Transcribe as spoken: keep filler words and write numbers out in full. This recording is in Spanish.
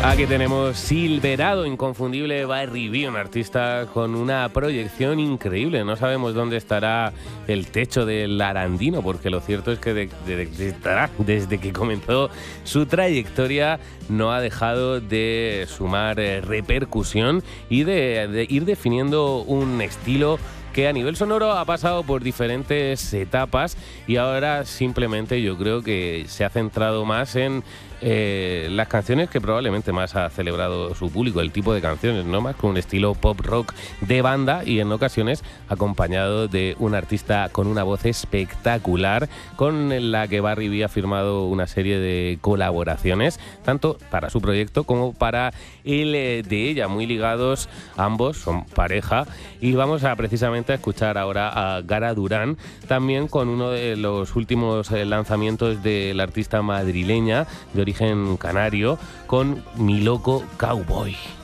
Aquí tenemos Silverado, inconfundible Barry B, un artista con una proyección increíble. No sabemos dónde estará el techo del Arandino, porque lo cierto es que de, de, de, desde que comenzó su trayectoria no ha dejado de sumar repercusión y de, de ir definiendo un estilo que a nivel sonoro ha pasado por diferentes etapas y ahora simplemente yo creo que se ha centrado más en eh, las canciones que probablemente más ha celebrado su público, el tipo de canciones, ¿no? Más con un estilo pop rock de banda y en ocasiones acompañado de un artista con una voz espectacular con la que Barry B ha firmado una serie de colaboraciones, tanto para su proyecto como para el de ella, muy ligados ambos, son pareja, y vamos a precisamente a escuchar ahora a Gara Durán, también con uno de los últimos lanzamientos de la artista madrileña de origen canario, con Mi Loco Cowboy.